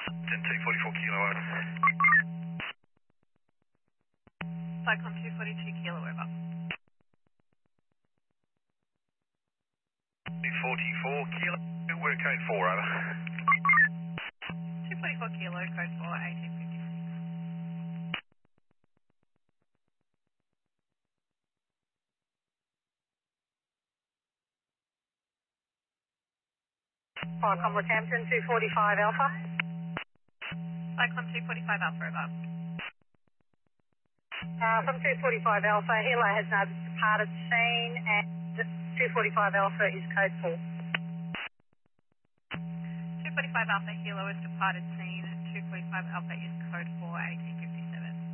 10 244 kilo over. Cyclone 242 kilo over. 244 kilo, we're code 4 over. 244 kilo, code 4, 1856. Cyclone Northampton 245 Alpha. Cyclone 245 Alpha over. From 245 Alpha, Hilo has now departed scene and 245 Alpha is code 4. 245 Alpha Hilo has departed scene. 245 Alpha is code 4, 1856.